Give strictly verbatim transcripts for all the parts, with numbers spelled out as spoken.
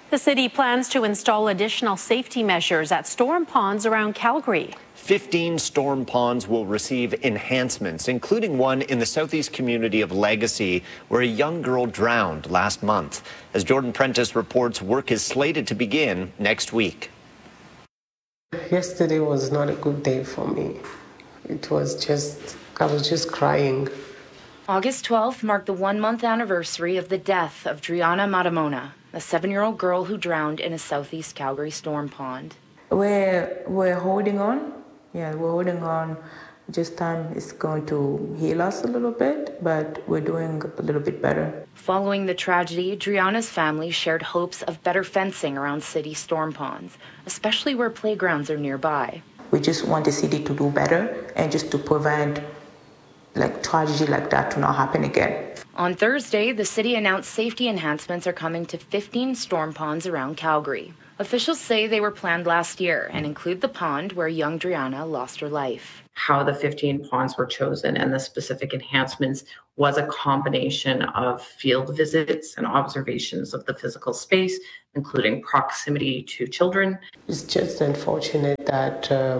The city plans to install additional safety measures at storm ponds around Calgary. fifteen storm ponds will receive enhancements, including one in the southeast community of Legacy, where a young girl drowned last month. As Jordan Prentice reports, work is slated to begin next week. Yesterday was not a good day for me. It was just, I was just crying. August twelfth marked the one-month anniversary of the death of Driana Matamona, a seven-year-old girl who drowned in a southeast Calgary storm pond. We're, we're holding on. Yeah, we're holding on. Just time is going to heal us a little bit, but we're doing a little bit better. Following the tragedy, Driana's family shared hopes of better fencing around city storm ponds, especially where playgrounds are nearby. We just want the city to do better and just to prevent like tragedy like that to not happen again. On Thursday, the city announced safety enhancements are coming to fifteen storm ponds around Calgary. Officials say they were planned last year and include the pond where young Driana lost her life. How the fifteen ponds were chosen and the specific enhancements was a combination of field visits and observations of the physical space, including proximity to children. It's just unfortunate that uh,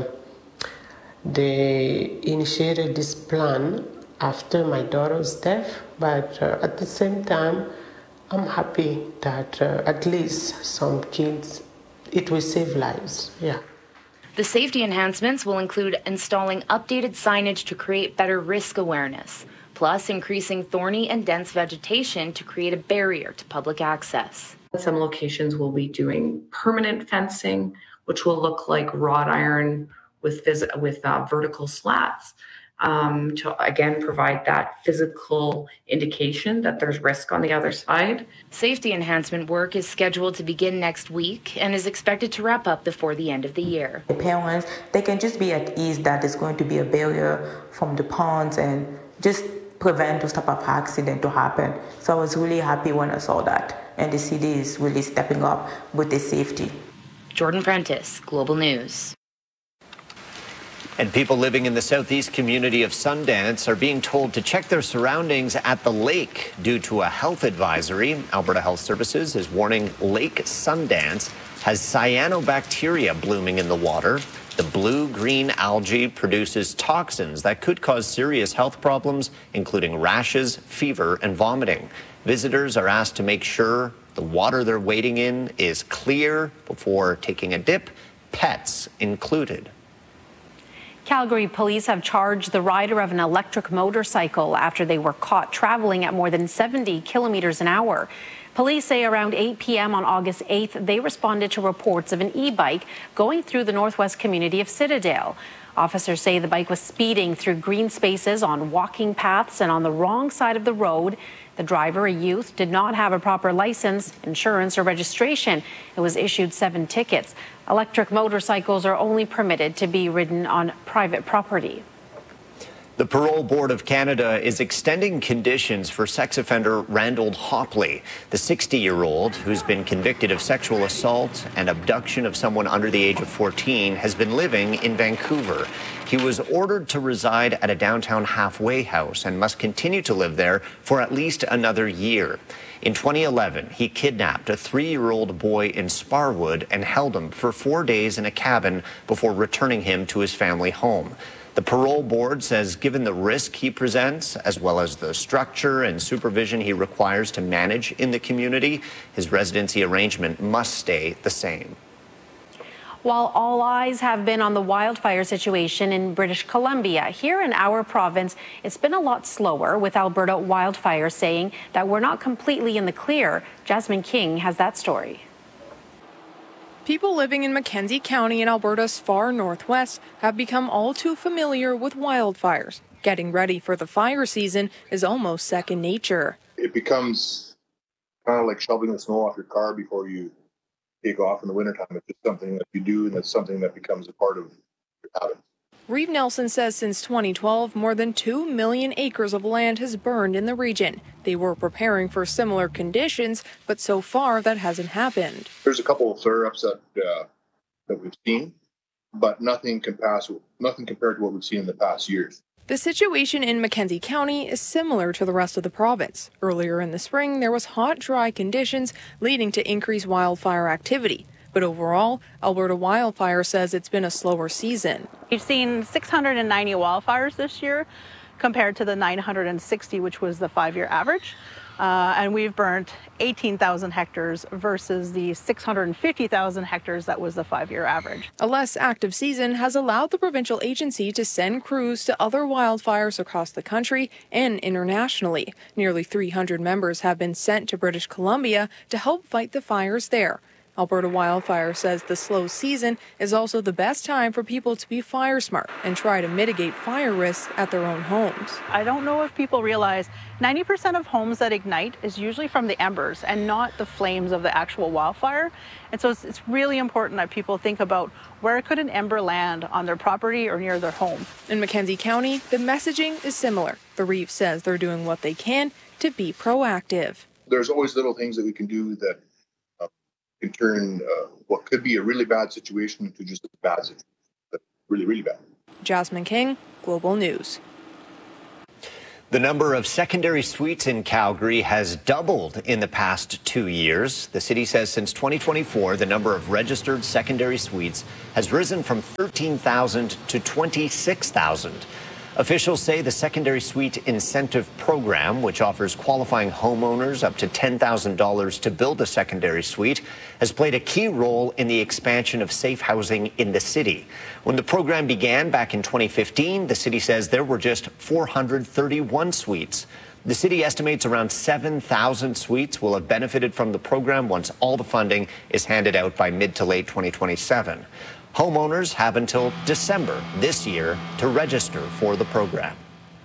they initiated this plan after my daughter's death, but uh, at the same time, I'm happy that uh, at least some kids, it will save lives, yeah. The safety enhancements will include installing updated signage to create better risk awareness, plus increasing thorny and dense vegetation to create a barrier to public access. Some locations will be doing permanent fencing, which will look like wrought iron with, phys- with uh, vertical slats. Um, to again provide that physical indication that there's risk on the other side. Safety enhancement work is scheduled to begin next week and is expected to wrap up before the end of the year. The parents, they can just be at ease that there's going to be a barrier from the ponds and just prevent those type of accident to happen. So I was really happy when I saw that, and the city is really stepping up with the safety. Jordan Prentice, Global News. And people living in the southeast community of Sundance are being told to check their surroundings at the lake due to a health advisory. Alberta Health Services is warning Lake Sundance has cyanobacteria blooming in the water. The blue-green algae produces toxins that could cause serious health problems, including rashes, fever, and vomiting. Visitors are asked to make sure the water they're wading in is clear before taking a dip, pets included. Calgary police have charged the rider of an electric motorcycle after they were caught traveling at more than seventy kilometers an hour. Police say around eight p.m. on August eighth, they responded to reports of an e-bike going through the northwest community of Citadel. Officers say the bike was speeding through green spaces on walking paths and on the wrong side of the road. The driver, a youth, did not have a proper license, insurance, or registration. It was issued seven tickets. Electric motorcycles are only permitted to be ridden on private property. The Parole Board of Canada is extending conditions for sex offender Randall Hopley. The sixty-year-old, who's been convicted of sexual assault and abduction of someone under the age of fourteen, has been living in Vancouver. He was ordered to reside at a downtown halfway house and must continue to live there for at least another year. In twenty eleven, he kidnapped a three-year-old boy in Sparwood and held him for four days in a cabin before returning him to his family home. The parole board says given the risk he presents, as well as the structure and supervision he requires to manage in the community, his residency arrangement must stay the same. While all eyes have been on the wildfire situation in British Columbia, here in our province, it's been a lot slower, with Alberta Wildfire saying that we're not completely in the clear. Jasmine King has that story. People living in Mackenzie County in Alberta's far northwest have become all too familiar with wildfires. Getting ready for the fire season is almost second nature. It becomes kind of like shoveling the snow off your car before you take off in the wintertime. It's just something that you do, and it's something that becomes a part of your habit. Reeve Nelson says since twenty twelve, more than two million acres of land has burned in the region. They were preparing for similar conditions, but so far that hasn't happened. There's a couple of flare-ups that uh, that we've seen, but nothing can pass, nothing compared to what we've seen in the past years. The situation in Mackenzie County is similar to the rest of the province. Earlier in the spring, there was hot, dry conditions leading to increased wildfire activity. But overall, Alberta Wildfire says it's been a slower season. We've seen six hundred ninety wildfires this year compared to the nine hundred sixty, which was the five-year average. Uh, and we've burnt eighteen thousand hectares versus the six hundred fifty thousand hectares that was the five-year average. A less active season has allowed the provincial agency to send crews to other wildfires across the country and internationally. Nearly three hundred members have been sent to British Columbia to help fight the fires there. Alberta Wildfire says the slow season is also the best time for people to be fire smart and try to mitigate fire risks at their own homes. I don't know if people realize ninety percent of homes that ignite is usually from the embers and not the flames of the actual wildfire. And so it's, it's really important that people think about where could an ember land on their property or near their home. In Mackenzie County, the messaging is similar. The Reeve says they're doing what they can to be proactive. There's always little things that we can do that can turn uh, what could be a really bad situation into just a bad situation. That's really, really bad. Jasmine King, Global News. The number of secondary suites in Calgary has doubled in the past two years. The city says since twenty twenty-four, the number of registered secondary suites has risen from thirteen thousand to twenty-six thousand. Officials say the Secondary Suite Incentive Program, which offers qualifying homeowners up to ten thousand dollars to build a secondary suite, has played a key role in the expansion of safe housing in the city. When the program began back in twenty fifteen, the city says there were just four hundred thirty-one suites. The city estimates around seven thousand suites will have benefited from the program once all the funding is handed out by mid to late twenty twenty-seven. Homeowners have until December this year to register for the program.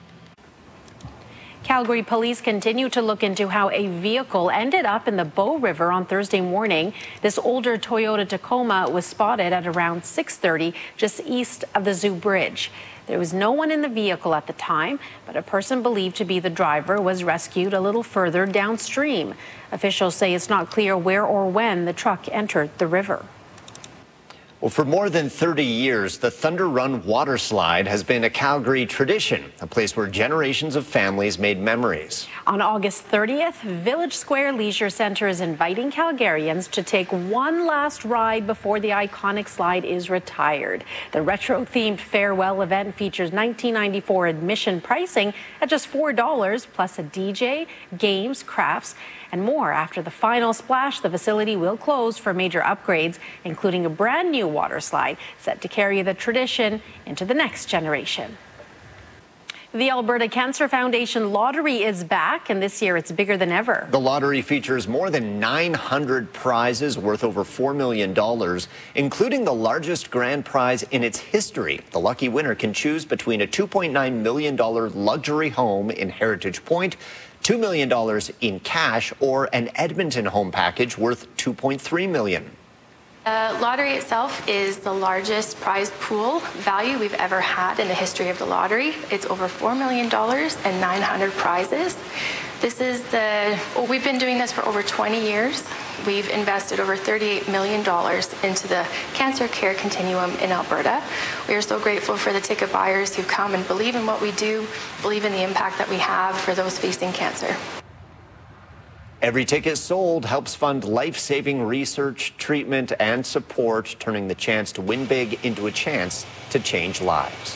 Calgary police continue to look into how a vehicle ended up in the Bow River on Thursday morning. This older Toyota Tacoma was spotted at around six thirty just east of the Zoo Bridge. There was no one in the vehicle at the time, but a person believed to be the driver was rescued a little further downstream. Officials say it's not clear where or when the truck entered the river. Well, for more than thirty years, the Thunder Run water slide has been a Calgary tradition, a place where generations of families made memories. On August thirtieth, Village Square Leisure Centre is inviting Calgarians to take one last ride before the iconic slide is retired. The retro-themed farewell event features nineteen ninety-four admission pricing at just four dollars, plus a D J, games, crafts, and more. After the final splash, the facility will close for major upgrades, including a brand new water slide set to carry the tradition into the next generation. The Alberta Cancer Foundation Lottery is back, and this year it's bigger than ever. The lottery features more than nine hundred prizes worth over four million dollars, including the largest grand prize in its history. The lucky winner can choose between a two point nine million dollars luxury home in Heritage Point, two million dollars in cash, or an Edmonton home package worth two point three million dollars. The lottery itself is the largest prize pool value we've ever had in the history of the lottery. It's over four million dollars and nine hundred prizes. This is the, well, we've been doing this for over twenty years. We've invested over thirty-eight million dollars into the cancer care continuum in Alberta. We are so grateful for the ticket buyers who come and believe in what we do, believe in the impact that we have for those facing cancer. Every ticket sold helps fund life-saving research, treatment, and support, turning the chance to win big into a chance to change lives.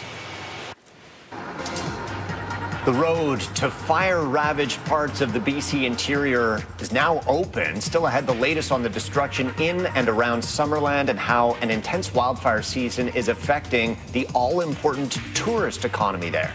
The road to fire-ravaged parts of the B C interior is now open. Still ahead, the latest on the destruction in and around Summerland and how an intense wildfire season is affecting the all-important tourist economy there.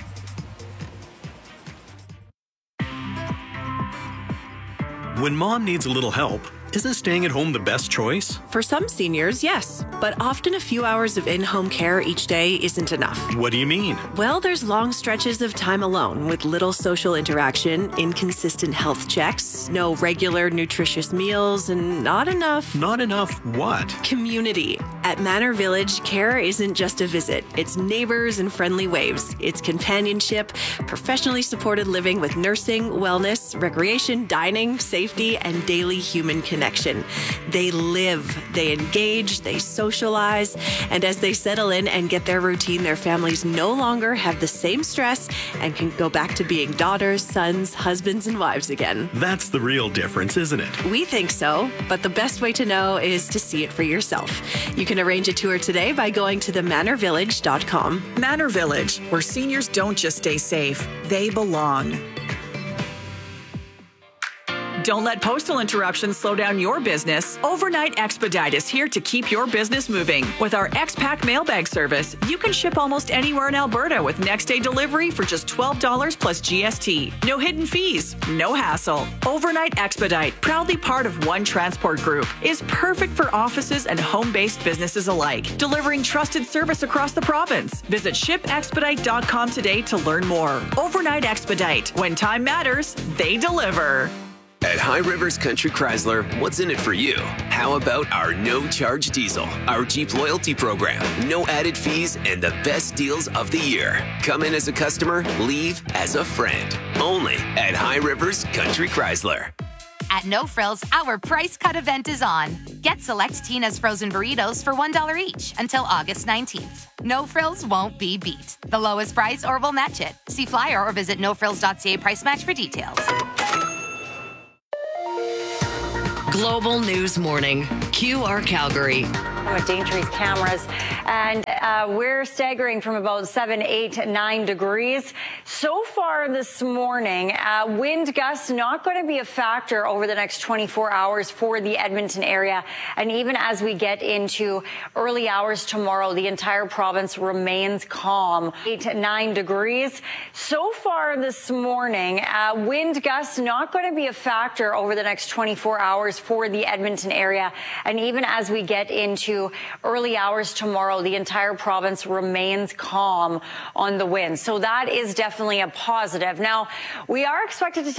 When mom needs a little help, isn't staying at home the best choice? For some seniors, yes. But often a few hours of in-home care each day isn't enough. What do you mean? Well, there's long stretches of time alone with little social interaction, inconsistent health checks, no regular nutritious meals, and not enough... Not enough what? Community. At Manor Village, care isn't just a visit. It's neighbors and friendly waves. It's companionship, professionally supported living with nursing, wellness, recreation, dining, safety, and daily human connection. They live, they engage, they socialize, and as they settle in and get their routine, their families no longer have the same stress and can go back to being daughters, sons, husbands, and wives again. That's the real difference, isn't it? We think so, but the best way to know is to see it for yourself. You can arrange a tour today by going to the manor village dot com. Manor Village, where seniors don't just stay safe, they belong. Don't let postal interruptions slow down your business. Overnight Expedite is here to keep your business moving. With our X-Pack mailbag service, you can ship almost anywhere in Alberta with next-day delivery for just twelve dollars plus G S T. No hidden fees, no hassle. Overnight Expedite, proudly part of One Transport Group, is perfect for offices and home-based businesses alike, delivering trusted service across the province. Visit ship expedite dot com today to learn more. Overnight Expedite. When time matters, they deliver. At High Rivers Country Chrysler, what's in it for you? How about our no-charge diesel, our Jeep loyalty program, no added fees, and the best deals of the year? Come in as a customer, leave as a friend. Only at High Rivers Country Chrysler. At No Frills, our price cut event is on. Get select Tina's frozen burritos for one dollar each until August nineteenth. No Frills won't be beat. The lowest price or we'll match it. See flyer or visit no frills dot c a price match for details. Global News Morning, Q R Calgary. With Daintree cameras, and uh, we're staggering from about seven, eight, nine degrees. So far this morning, uh, wind gusts not going to be a factor over the next twenty-four hours for the Edmonton area. And even as we get into early hours tomorrow, the entire province remains calm. Eight, nine degrees. So far this morning, uh, wind gusts not going to be a factor over the next twenty-four hours for the Edmonton area. And even as we get into early hours tomorrow, the entire province remains calm on the wind. So that is definitely a positive. Now, we are expected to